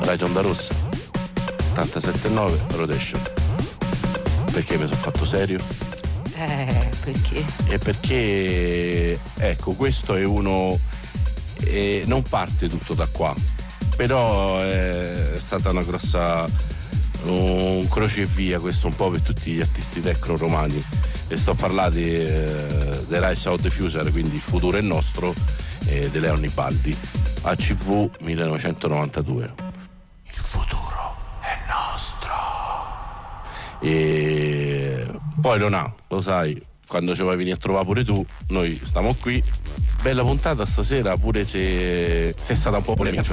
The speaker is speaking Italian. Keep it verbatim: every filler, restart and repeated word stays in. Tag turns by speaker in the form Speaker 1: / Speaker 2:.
Speaker 1: Radio Onda Rossa ottantasette e nove Rotation. Perché mi sono fatto serio?
Speaker 2: Eh, perché?
Speaker 1: E perché, ecco, questo è uno, eh, non parte tutto da qua, però è stata una grossa, un crocevia questo un po' per tutti gli artisti tecno romani, e sto a parlare di eh, The Rise of the Future, quindi il futuro è nostro, eh, di Leon Baldi, A C V millenovecentonovantadue. Il futuro è nostro. E poi non ha, lo sai, quando ci vuoi venire a trovare pure tu, noi stiamo qui. Bella puntata stasera, pure se, se è stata un po' polemica.